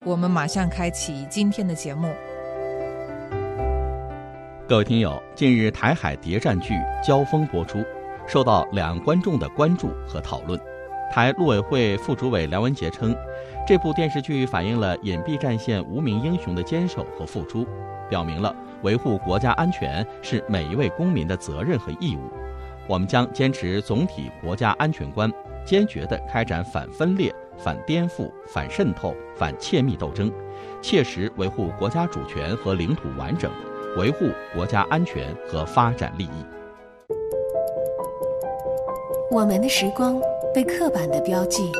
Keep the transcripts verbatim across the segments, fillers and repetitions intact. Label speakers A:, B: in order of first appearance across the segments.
A: 我们马上开启今天的节目。
B: 各位听友，近日台海谍战剧《交锋》播出，受到两岸观众的关注和讨论。台陆委会副主委梁文杰称，这部电视剧反映了隐蔽战线无名英雄的坚守和付出，表明了维护国家安全是每一位公民的责任和义务。我们将坚持总体国家安全观，坚决地开展反分裂、反颠覆、反渗透、反窃密斗争，切实维护国家主权和领土完整，维护国家安全和发展利益。
C: 我们的时光被刻板的标记，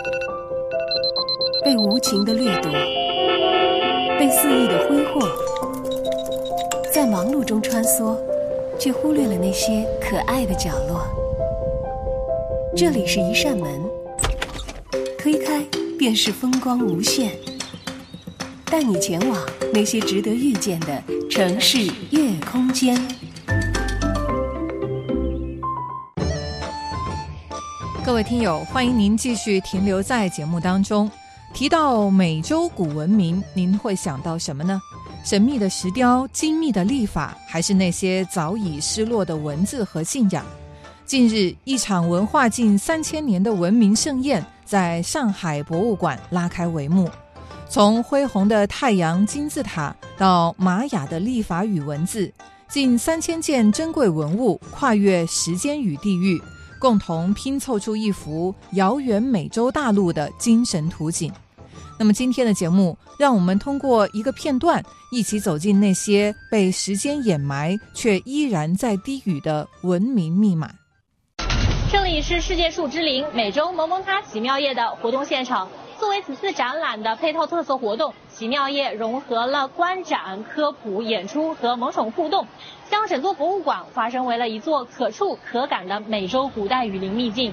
C: 被无情的掠夺，被肆意的挥霍，在忙碌中穿梭，却忽略了那些可爱的角落。这里是一扇门，推开便是风光无限，带你前往那些值得遇见的城市夜空间。
A: 各位听友，欢迎您继续停留在节目当中。提到美洲古文明，您会想到什么呢？神秘的石雕、精密的历法，还是那些早已失落的文字和信仰？近日，一场文化近三千年的文明盛宴在上海博物馆拉开帷幕。从恢宏的太阳金字塔到玛雅的历法与文字，近三千件珍贵文物跨越时间与地域，共同拼凑出一幅遥远美洲大陆的精神图景。那么今天的节目，让我们通过一个片段，一起走进那些被时间掩埋却依然在低语的文明密码。
D: 这里是世界树之林美洲蒙蒙塔奇妙夜的活动现场。作为此次展览的配套特色活动，奇妙夜融合了观展、科普、演出和萌宠互动，将整座博物馆化身为了一座可触可感的美洲古代雨林秘境。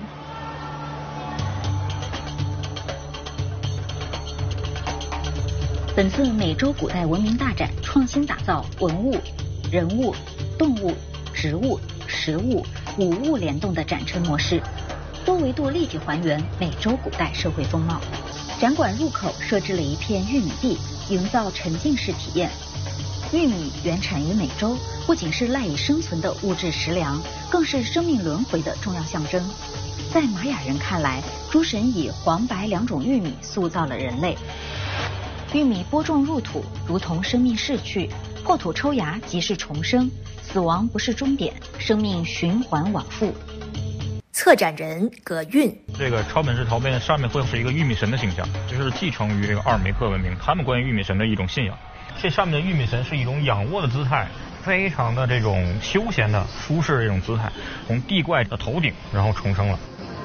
E: 本次美洲古代文明大展创新打造文物、人物、动物、植物、食物五物联动的展陈模式，多维度立体还原美洲古代社会风貌。展馆入口设置了一片玉米地，营造沉浸式体验。玉米原产于美洲，不仅是赖以生存的物质食粮，更是生命轮回的重要象征。在玛雅人看来，诸神以黄白两种玉米塑造了人类。玉米播种入土，如同生命逝去，破土抽芽即是重生，死亡不是终点，生命循环往复。
F: 策展人葛韵，
G: 这个抄本式陶杯上面会是一个玉米神的形象，这是继承于这个奥尔梅克文明他们关于玉米神的一种信仰。这上面的玉米神是一种仰卧的姿态，非常的这种休闲的舒适的这种姿态，从地怪的头顶然后重生了。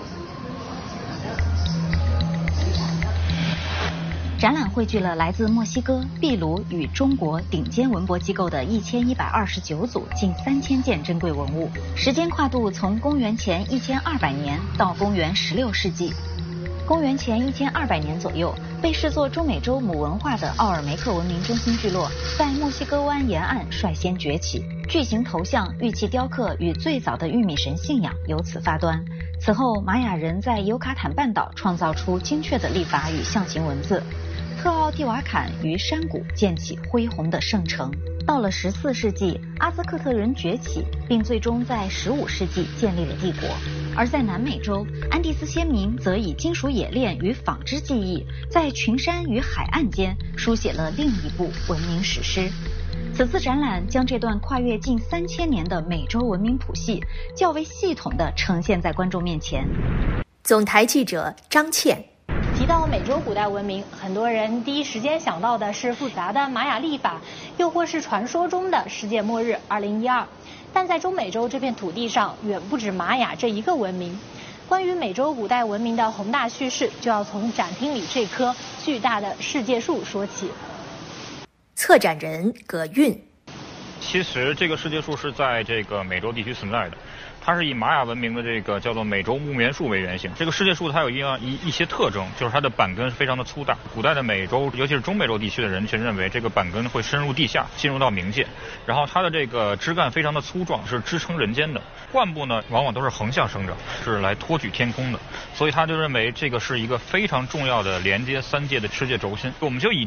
E: 展览汇聚了来自墨西哥、秘鲁与中国顶尖文博机构的一千一百二十九组近三千件珍贵文物，时间跨度从公元前一千二百年到公元十六世纪。公元前一千二百年左右，被视作中美洲母文化的奥尔梅克文明中心聚落，在墨西哥湾沿岸率先崛起。巨型头像、玉器雕刻与最早的玉米神信仰由此发端。此后，玛雅人在尤卡坦半岛创造出精确的历法与象形文字。特奥蒂瓦坎于山谷建起恢宏的圣城。到了十四世纪，阿兹克特人崛起，并最终在十五世纪建立了帝国。而在南美洲，安第斯先民则以金属冶炼与纺织技艺，在群山与海岸间书写了另一部文明史诗。此次展览将这段跨越近三千年的美洲文明谱系较为系统地呈现在观众面前。
F: 总台记者张倩。
D: 提到美洲古代文明，很多人第一时间想到的是复杂的玛雅历法，又或是传说中的世界末日二零一二。但在中美洲这片土地上，远不止玛雅这一个文明。关于美洲古代文明的宏大叙事，就要从展厅里这棵巨大的世界树说起。
F: 策展人葛韵。
G: 其实这个世界树是在这个美洲地区存在的， 它是以玛雅文明的这个叫做美洲木棉树为原型。这个世界树它有一样一一些特征，就是它的板根非常的粗大。古代的美洲，尤其是中美洲地区的人群认为这个板根会深入地下，进入到冥界。然后它的这个枝干非常的粗壮，是支撑人间的。冠部呢，往往都是横向生长，是来托举天空的。所以他就认为这个是一个非常重要的连接三界的世界轴心。我们就以